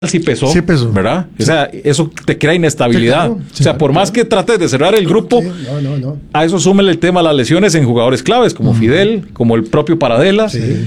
sí pesó, ¿verdad? Sí. O sea, eso te crea inestabilidad. Sí, claro. O sea, por más que trates de cerrar el grupo, a eso súmele el tema de las lesiones en jugadores claves, como Fidel, como el propio Paradela. Sí.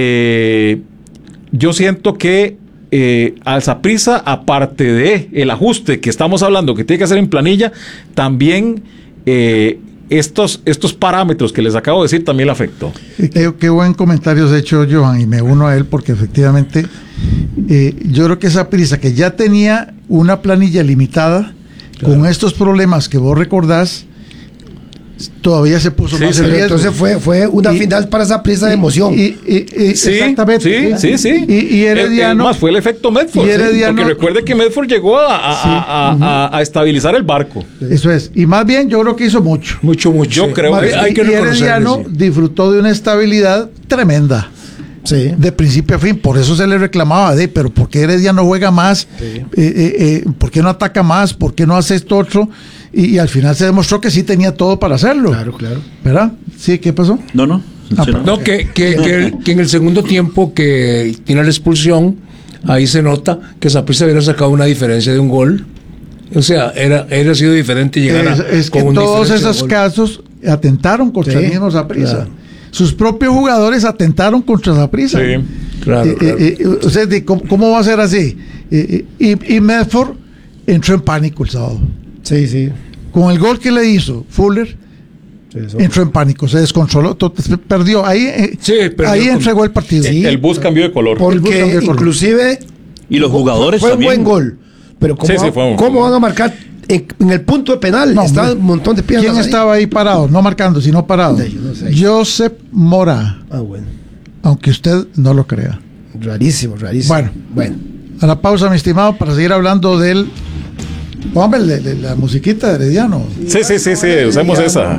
Yo siento que al Saprissa, aparte de el ajuste que estamos hablando que tiene que hacer en planilla, también estos parámetros que les acabo de decir también le afectó. Qué buen comentario has hecho, Johan, y me uno a él porque efectivamente yo creo que Saprissa, que ya tenía una planilla limitada, claro, con estos problemas que vos recordás, todavía se puso más en riesgo. Entonces fue una final para Saprissa de emoción. Exactamente. Sí. Y Herediano. Más fue el efecto Medford. Porque recuerde que Medford llegó a estabilizar el barco. Eso es. Y más bien, yo creo que hizo mucho. Mucho. Yo creo que hay que reconocerlo. Herediano disfrutó de una estabilidad tremenda. Sí. De principio a fin, por eso se le reclamaba pero ¿por qué Herediano juega más? Sí. ¿Por qué no ataca más? ¿Por qué no hace esto otro? Y al final se demostró que sí tenía todo para hacerlo. Claro. ¿Verdad? Sí, ¿qué pasó? No, que en el segundo tiempo que tiene la expulsión, ahí se nota que Saprissa hubiera sacado una diferencia de un gol. O sea, era sido diferente llegar es que todos esos casos atentaron contra el mismo Saprissa. Claro. Sus propios jugadores atentaron contra Saprissa. Sí, claro. O sea, ¿cómo va a ser así? Y Medford entró en pánico el sábado. Sí. Con el gol que le hizo Fuller, entró en pánico, se descontroló, perdió. Ahí entregó el partido. El bus cambió de color. Porque inclusive... Y los jugadores fue también. Fue un buen gol. Pero ¿cómo van a marcar en el punto de penal? Está un montón de piedras. ¿Quién estaba ahí parado? No marcando, sino parado. No sé. Josep Mora. Bueno. Aunque usted no lo crea. Rarísimo. Bueno. A la pausa, mi estimado, para seguir hablando del... Hombre, la musiquita de Herediano. Sí, usemos esa.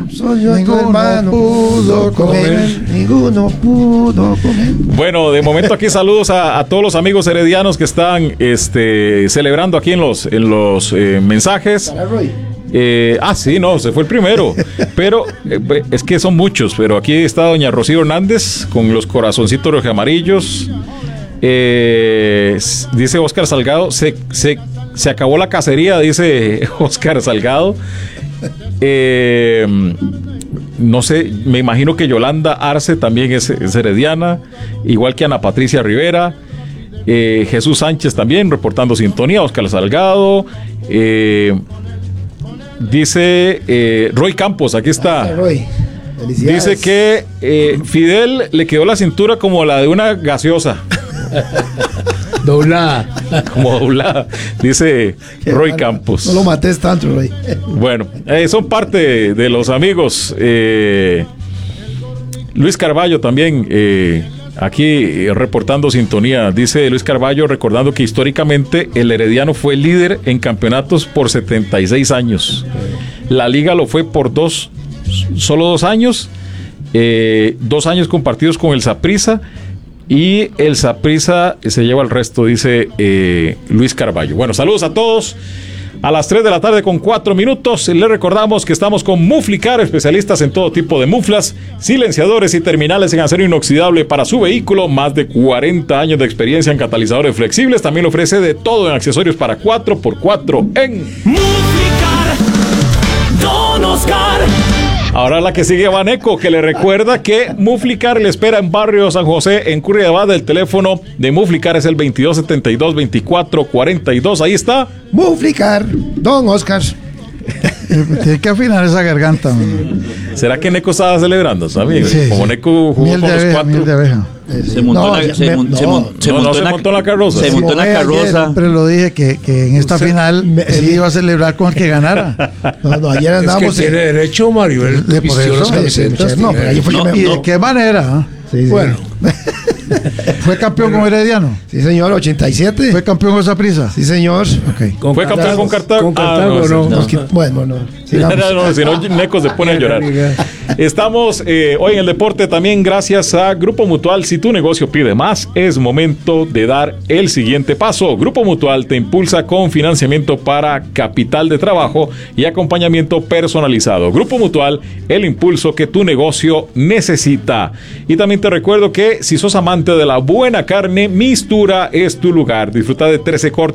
Ninguno pudo comer. Bueno, de momento aquí saludos a todos los amigos heredianos que están celebrando aquí en los mensajes. Se fue el primero. Pero es que son muchos. Pero aquí está doña Rocío Hernández con los corazoncitos rojamarillos. Dice Oscar Salgado, se acabó la cacería, dice Oscar Salgado. No sé, me imagino que Yolanda Arce también es herediana, igual que Ana Patricia Rivera. Jesús Sánchez también reportando sintonía. Oscar Salgado. Dice Roy Campos, aquí está. Roy. Dice que Fidel le quedó la cintura como la de una gaseosa. Doblada. Como doblada, dice Roy Campos. No lo mates tanto, Roy. Bueno, son parte de los amigos. Luis Carballo también, aquí reportando sintonía. Dice Luis Carballo, recordando que históricamente el Herediano fue líder en campeonatos por 76 años. La liga lo fue por solo 2 años. 2 años compartidos con el Saprissa. Y el Saprissa se lleva el resto, dice Luis Carballo. Bueno, saludos a todos. A las 3 de la tarde con 4 minutos. Les recordamos que estamos con Muflicar, especialistas en todo tipo de muflas, silenciadores y terminales en acero inoxidable para su vehículo. Más de 40 años de experiencia en catalizadores flexibles. También ofrece de todo en accesorios para 4x4 en Muflicar, Don Oscar. Ahora la que sigue Baneco, que le recuerda que Muflicar le espera en Barrio San José, en Curridabat. El teléfono de Muflicar es el 2272-2442. Ahí está. Muflicar, Don Oscar. Tiene que afinar esa garganta. ¿Será que Neco estaba celebrando? ¿Sabes? Sí, Como Neco jugó miel con los 4. Miel de abeja. Se montó en la carroza. Se montó en la carroza. Pero lo dije que en esta final él iba a celebrar con el que ganara. Ayer andábamos. Es que tiene derecho, Mario. De por eso. ¿Y de qué manera? Bueno. ¿Fue campeón con Herediano? Sí, señor, 87. ¿Fue campeón con Saprissa? Sí, señor. Okay. ¿Fue campeón con Cartago? Bueno, no. Si no, Neco se pone a llorar. Estamos hoy en el deporte también gracias a Grupo Mutual. Si tu negocio pide más, es momento de dar el siguiente paso. Grupo Mutual te impulsa con financiamiento para capital de trabajo y acompañamiento personalizado. Grupo Mutual, el impulso que tu negocio necesita. Y también te recuerdo que si sos amante de la buena carne, Mistura es tu lugar. Disfruta de 13 cortes